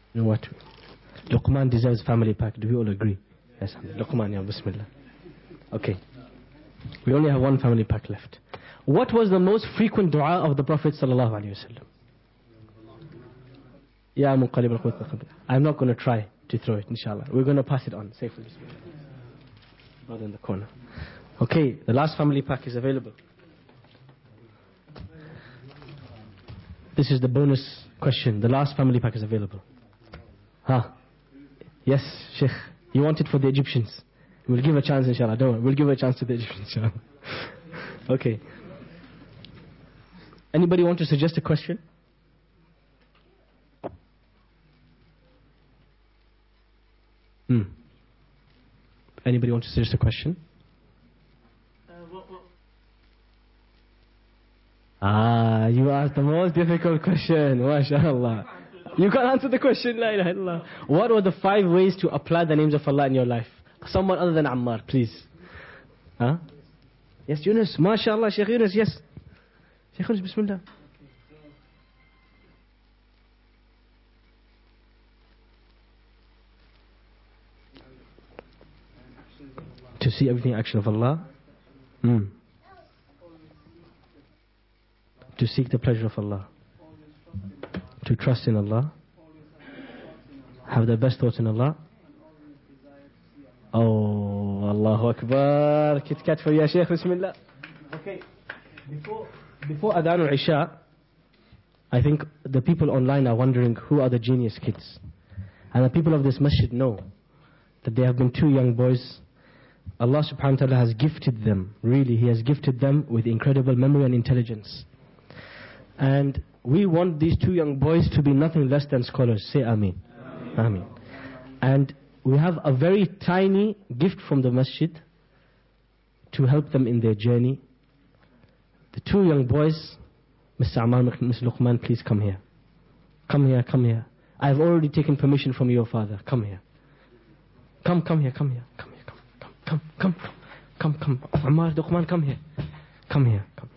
You know what? Luqman deserves family pack. Do we all agree? Yes. Luqman, ya Bismillah. Okay. We only have one family pack left. What was the most frequent dua of the Prophet sallallahu alaihi wasallam? Ya muqallib al-qulub. I'm not going to try to throw it, inshallah. We're going to pass it on safely. Not in the corner. Okay, the last family pack is available. This is the bonus question. The last family pack is available. Yes, Sheikh. You want it for the Egyptians. We'll give a chance, inshallah. Don't worry. We'll give a chance to the Egyptians, inshallah. Okay. Anybody want to suggest a question? Anybody want to suggest a question? You asked the most difficult question. MashaAllah. You can't answer the question. La ilaha illallah. What were the 5 ways to apply the names of Allah in your life? Someone other than Ammar, please. Yes, Yunus. MashaAllah, Shaykh Yunus, yes. Shaykh Yunus, Bismillah. To see everything action of Allah. To seek the pleasure of Allah. To trust in Allah. Have the best thoughts in Allah. Oh, Allahu Akbar. Kit Kat for ya Shaykh, Bismillah. Okay. Before Adhan al-Isha, I think the people online are wondering who are the genius kids. And the people of this masjid know that there have been 2 young boys. Allah subhanahu wa ta'ala has gifted them, really, He has gifted them with incredible memory and intelligence. And we want these 2 young boys to be nothing less than scholars. Say Ameen. Ameen. And we have a very tiny gift from the masjid to help them in their journey. The 2 young boys, Mr. Ammar, Mr. Luqman, please come here. Come here, come here. I have already taken permission from your father. Come here. Come here, come here. Come. Ammar, Luqman, come here. Come here. Come.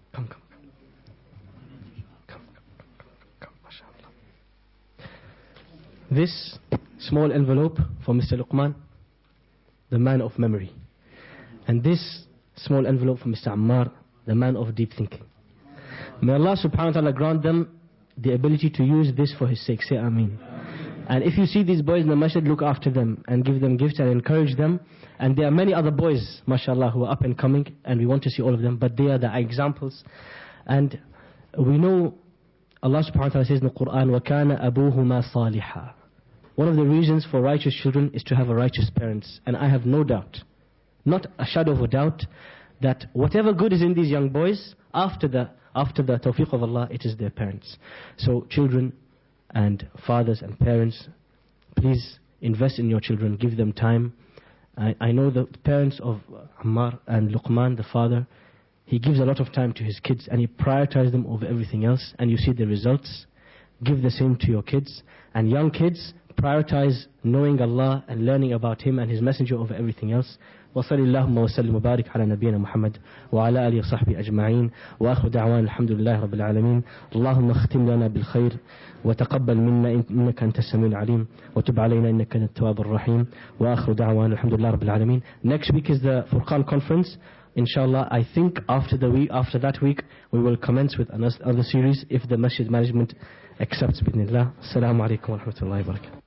MashaAllah. This small envelope for Mr. Luqman, the man of memory. And this small envelope for Mr. Ammar, the man of deep thinking. May Allah subhanahu wa ta'ala grant them the ability to use this for His sake. Say Ameen. And if you see these boys in the masjid, look after them and give them gifts and encourage them. And there are many other boys, mashallah, who are up and coming, and we want to see all of them, but they are the examples. And we know Allah subhanahu wa ta'ala says in the Quran, وَكَانَ أَبُوهُمَا صَالِحًا. One of the reasons for righteous children is to have a righteous parents. And I have no doubt, not a shadow of a doubt, that whatever good is in these young boys, after the tawfiq of Allah, it is their parents. So children and fathers and parents, please invest in your children, give them time. I know the parents of Ammar and Luqman, the father, he gives a lot of time to his kids and he prioritizes them over everything else, and you see the results. Give the same to your kids. And young kids, prioritize knowing Allah and learning about Him and His Messenger over everything else. وصلى اللهم وسلم وبارك على نبينا محمد وعلى آله وصحبه أجمعين وآخر دعوانا الحمد لله رب العالمين. اللهم اختم لنا بالخير وتقبل منا إنك أنت السميع العليم وتب علينا إنك أنت التواب الرحيم وآخر دعوانا الحمد لله رب العالمين. Next week is the Furqan conference. Inshallah, I think after that week we will commence with another series if the masjid management accepts. Bismillah. Assalamu alaikum wa rahmatullahi wa barakatuh.